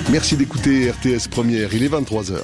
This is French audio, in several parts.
Merci d'écouter RTS Première, il est 23h.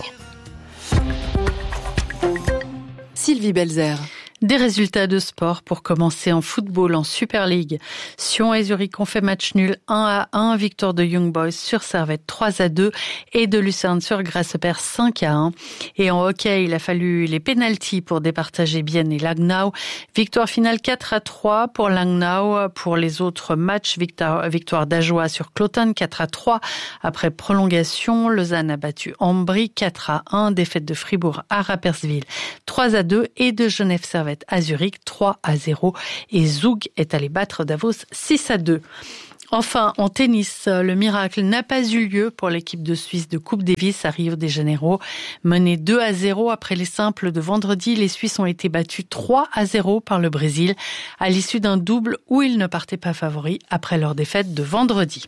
Sylvie Belzer. Des résultats de sport pour commencer en football en Super League. Sion et Zurich ont fait match nul 1-1, victoire de Young Boys sur Servette 3-2 et de Lucerne sur Grasshopper 5-1. Et en hockey, il a fallu les pénaltys pour départager Bienne et Langnau. Victoire finale 4-3 pour Langnau. Pour les autres matchs, victoire d'Ajoie sur Cloton 4-3. Après prolongation, Lausanne a battu Ambry 4-1, défaite de Fribourg à Rapperswil 3-2 et de Genève-Servette à Zurich 3-0 et Zug est allé battre Davos 6-2. Enfin, en tennis, le miracle n'a pas eu lieu pour l'équipe de Suisse de Coupe Davis à Rio de Janeiro. Menée 2-0 après les simples de vendredi, les Suisses ont été battus 3-0 par le Brésil à l'issue d'un double où ils ne partaient pas favoris après leur défaite de vendredi.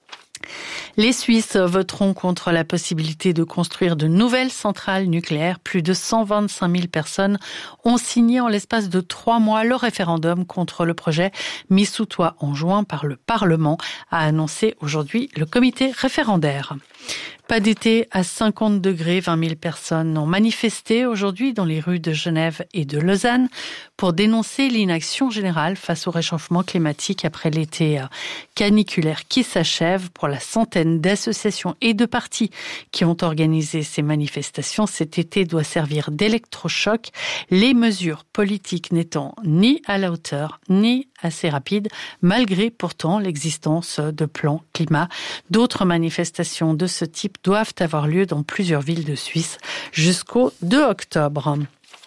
Les Suisses voteront contre la possibilité de construire de nouvelles centrales nucléaires. Plus de 125 000 personnes ont signé en l'espace de 3 mois le référendum contre le projet mis sous toit en juin par le Parlement, a annoncé aujourd'hui le comité référendaire. Pas d'été à 50 degrés, 20 000 personnes ont manifesté aujourd'hui dans les rues de Genève et de Lausanne pour dénoncer l'inaction générale face au réchauffement climatique après l'été caniculaire qui s'achève. Pour la centaine d'associations et de partis qui ont organisé ces manifestations, cet été doit servir d'électrochoc, les mesures politiques n'étant ni à la hauteur ni assez rapides, malgré pourtant l'existence de plans climat. D'autres manifestations de ce type doivent avoir lieu dans plusieurs villes de Suisse jusqu'au 2 octobre.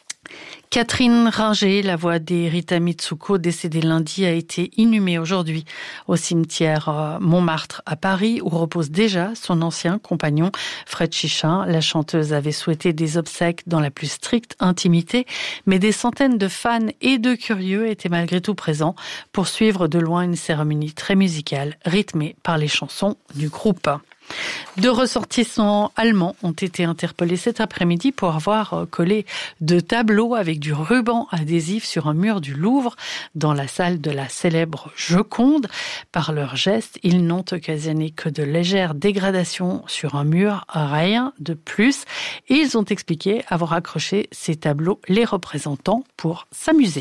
Catherine Ringer, la voix d'Erita Mitsuko, décédée lundi, a été inhumée aujourd'hui au cimetière Montmartre à Paris, où repose déjà son ancien compagnon Fred Chichin. La chanteuse avait souhaité des obsèques dans la plus stricte intimité, mais des centaines de fans et de curieux étaient malgré tout présents pour suivre de loin une cérémonie très musicale, rythmée par les chansons du groupe. 2 ressortissants allemands ont été interpellés cet après-midi pour avoir collé 2 tableaux avec du ruban adhésif sur un mur du Louvre dans la salle de la célèbre Joconde. Par leurs gestes, ils n'ont occasionné que de légères dégradations sur un mur, rien de plus. Et ils ont expliqué avoir accroché ces tableaux les représentant pour s'amuser.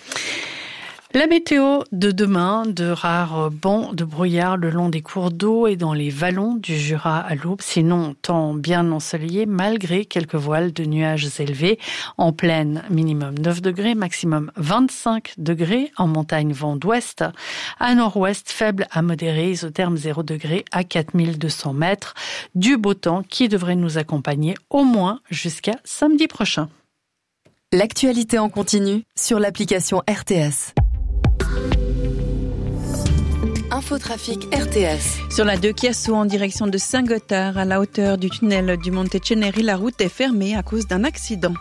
La météo de demain, de rares bancs de brouillard le long des cours d'eau et dans les vallons du Jura à l'Aube, sinon temps bien ensoleillé malgré quelques voiles de nuages élevés. En plaine, minimum 9 degrés, maximum 25 degrés. En montagne, vent d'ouest. À nord-ouest, faible à modéré, isotherme 0 degrés à 4200 mètres. Du beau temps qui devrait nous accompagner au moins jusqu'à samedi prochain. L'actualité en continu sur l'application RTS. Infotrafic RTS. Sur la 2 Chiasso en direction de Saint-Gothard, à la hauteur du tunnel du Monte Ceneri, la route est fermée à cause d'un accident.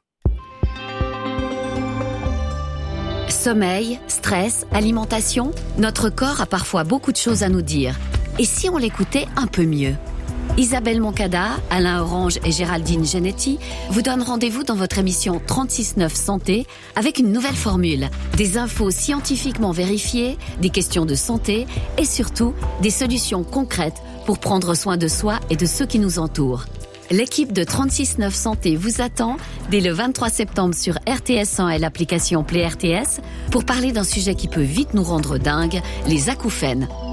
Sommeil, stress, alimentation, notre corps a parfois beaucoup de choses à nous dire. Et si on l'écoutait un peu mieux ? Isabelle Moncada, Alain Orange et Géraldine Genetti vous donnent rendez-vous dans votre émission 36-9 Santé avec une nouvelle formule. Des infos scientifiquement vérifiées, des questions de santé et surtout des solutions concrètes pour prendre soin de soi et de ceux qui nous entourent. L'équipe de 36-9 Santé vous attend dès le 23 septembre sur RTS1 et l'application Play RTS pour parler d'un sujet qui peut vite nous rendre dingues, les acouphènes.